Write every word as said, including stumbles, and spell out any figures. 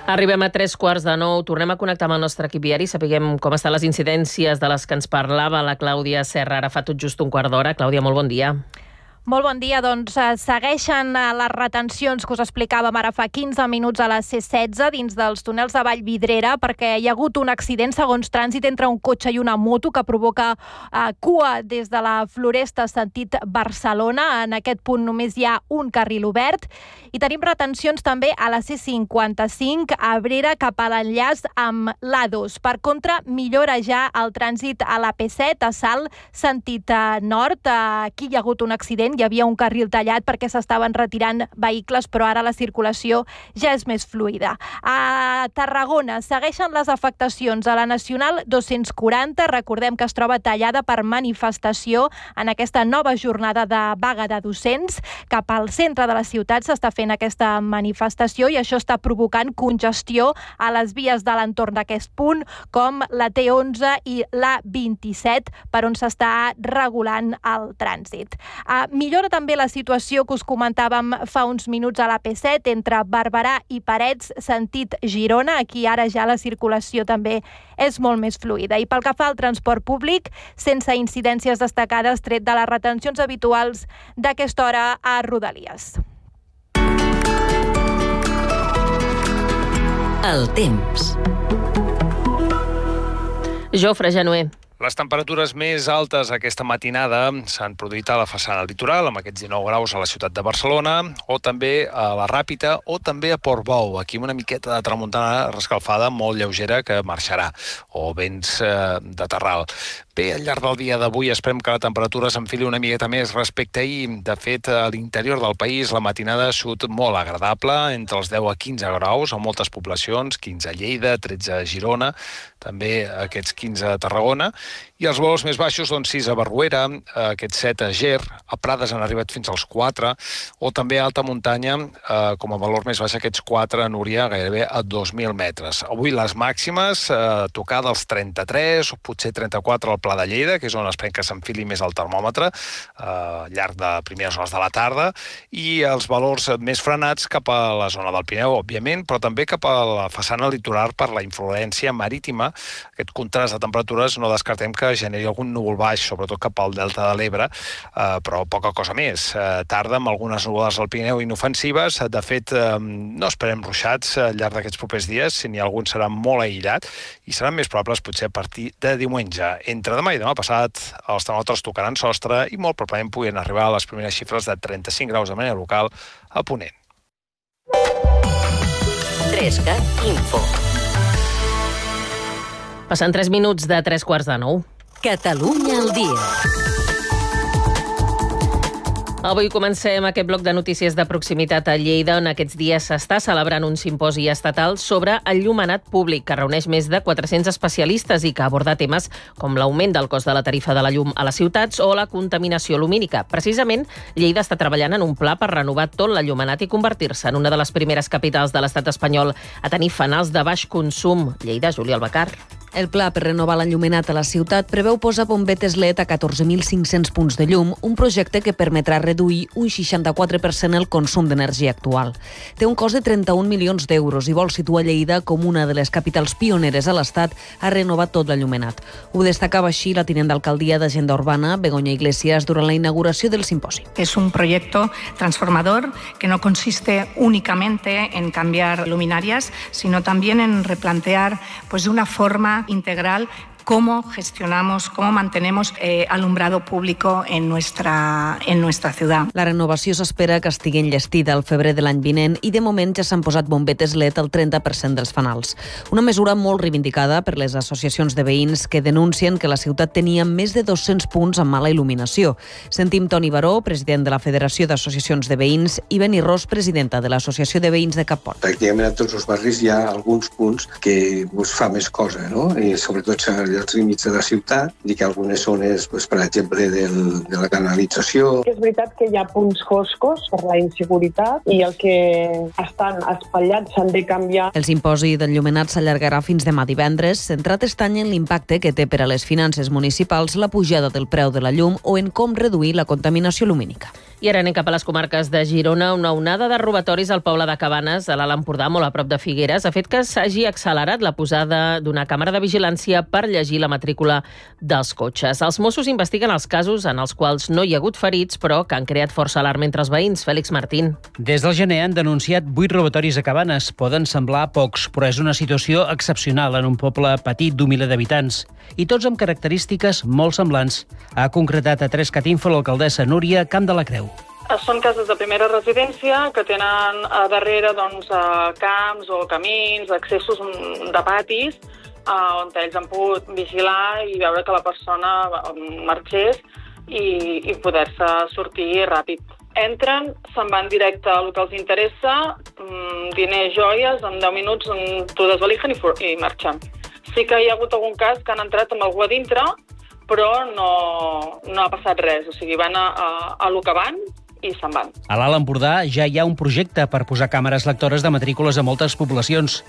Arribem a tres quarts de nou. Tornem a connectar amb el nostre equip viari. Sapiguem com estan les incidències de les que ens parlava la Clàudia Serra ara fa tot just un quart d'hora. Clàudia, molt bon dia. Molt bon dia. Doncs eh, segueixen eh, les retencions que us explicàvem ara fa quinze minuts a la C setze dins dels túnels de Vallvidrera perquè hi ha hagut un accident segons trànsit entre un cotxe i una moto que provoca eh, cua des de la Floresta sentit Barcelona. En aquest punt només hi ha un carril obert i tenim retencions també a la C cinquanta-cinc a Abrera cap a l'enllaç amb l'A dos. Per contra, millora ja el trànsit a la P set a Salt sentit eh, nord. Eh, aquí hi ha hagut un accident. Hi havia un carril tallat perquè s'estaven retirant vehicles, però ara la circulació ja és més fluida. A Tarragona segueixen les afectacions a la Nacional dos-cents quaranta. Recordem que es troba tallada per manifestació en aquesta nova jornada de vaga de docents. Cap al centre de la ciutat s'està fent aquesta manifestació i això està provocant congestió a les vies de l'entorn d'aquest punt, com la T onze i la vint-i-set, per on s'està regulant el trànsit. A Millora també la situació que us comentàvem fa uns minuts a la P set entre Barberà i Parets, sentit Girona. Aquí ara ja la circulació també és molt més fluida. I pel que fa al transport públic, sense incidències destacades tret de les retencions habituals d'aquesta hora a Rodalies. El temps. Jofre Genuer. Les temperatures més altes aquesta matinada s'han produït a la façana litoral, amb aquests dinou graus a la ciutat de Barcelona, o també a la Ràpita, o també a Portbou, aquí amb una miqueta de tramuntana rescalfada molt lleugera que marxarà, o vents eh, de terral. Bé, al llarg del dia d'avui esperem que la temperatura s'enfili una miqueta més respecte a ahir. De fet, a l'interior del país la matinada ha sigut molt agradable, entre els deu a quinze graus a moltes poblacions, quinze a Lleida, tretze a Girona, també aquests quinze a Tarragona, i els valors més baixos, doncs sis a Barruera, aquests set a Ger, a Prades han arribat fins als quatre, o també a alta muntanya, eh, com a valor més baix aquests quatre a Núria, gairebé a dos mil metres. Avui les màximes, eh, tocar dels trenta-tres o potser trenta-quatre al Pla de Lleida, que és on esperem que s'enfili més el termòmetre, eh, al llarg de primeres hores de la tarda, i els valors més frenats cap a la zona del Pirineu, òbviament, però també cap a la façana litoral per la influència marítima. Aquest contrast de temperatures no descartem que generi algun núvol baix, sobretot cap al delta de l'Ebre, eh, però poca cosa més. Eh, tarda amb algunes nuvolades al Pirineu inofensives. De fet, eh, no esperem ruixats al llarg d'aquests propers dies. Si n'hi ha algun serà molt aïllat i seran més probables potser a partir de diumenge. Entre demà i demà passat els termòmetres tocaran sostre i molt probablement puguin arribar a les primeres xifres de trenta-cinc graus de manera local a Ponent. Trescat Info. Passant tres minuts de tres quarts de nou. Catalunya al dia. Avui comencem aquest bloc de notícies de proximitat a Lleida, on aquests dies s'està celebrant un simposi estatal sobre enllumenat públic, que reuneix més de quatre-cents especialistes i que aborda temes com l'augment del cost de la tarifa de la llum a les ciutats o la contaminació lumínica. Precisament, Lleida està treballant en un pla per renovar tot l'enllumenat i convertir-se en una de les primeres capitals de l'estat espanyol a tenir fanals de baix consum. Lleida, Júlia Albacar. El pla per renovar l'enllumenat a la ciutat preveu posar bombetes L E D a catorze mil cinc-cents punts de llum, un projecte que permetrà reduir un seixanta-quatre per cent el consum d'energia actual. Té un cost de trenta-un milions d'euros i vol situar Lleida com una de les capitals pioneres a l'Estat a renovar tot l'enllumenat. Ho destacava així la tinent d'alcaldia d'Agenda Urbana, Begoña Iglesias, durant la inauguració del simposi. Es un proyecto transformador que no consiste únicamente en cambiar luminarias, sino también en replantear pues, de una forma integral cómo gestionamos, cómo mantenemos eh, alumbrado público en nuestra, en nuestra ciudad. La renovació s'espera que estigui enllestida al febrer de l'any vinent i de moment ja s'han posat bombetes L E D al trenta per cent dels fanals. Una mesura molt reivindicada per les associacions de veïns que denuncien que la ciutat tenia més de dos-cents punts amb mala il·luminació. Sentim Toni Baró, president de la Federació d'Associacions de Veïns, i Beni Ros, presidenta de l'Associació de Veïns de Cappont. Pràcticament a tots els barris hi ha alguns punts que us fa més cosa, no? I sobretot als límits de la ciutat, i que algunes zones, doncs, per exemple, del, de la canalització. És veritat que hi ha punts foscos per la inseguretat i el que estan espatllats s'han de canviar. El simposi d'enllumenat s'allargarà fins demà divendres, centrat aquest any en l'impacte que té per a les finances municipals la pujada del preu de la llum o en com reduir la contaminació lumínica. I ara anem cap a les comarques de Girona. Una onada de robatoris al poble de Cabanes, a l'Alt Empordà, molt a prop de Figueres, ha fet que s'hagi accelerat la posada d'una càmera de vigilància per llegir la matrícula dels cotxes. Els Mossos investiguen els casos en els quals no hi ha hagut ferits, però que han creat força alarma entre els veïns. Fèlix Martín. Des del gener han denunciat vuit robatoris a Cabanes. Poden semblar pocs, però és una situació excepcional en un poble petit d'un miler d'habitants. I tots amb característiques molt semblants. Ha concretat a tres cat info l'alcaldessa Núria Camp de la Creu. Són cases de primera residència que tenen a darrere doncs, camps o camins, accessos de patis, on ells han pogut vigilar i veure que la persona marxés i, i poder-se sortir ràpid. Entren, se'n van directe al que els interessa, diners, joies, en deu minuts t'ho desvalijen i, i marxen. Sí que hi ha hagut algun cas que han entrat amb algú a dintre, però no, no ha passat res. O sigui, van a, a, a lo que van i se'n van. A l'Alt Empordà ja hi ha un projecte per posar càmeres lectores de matrícules a moltes poblacions.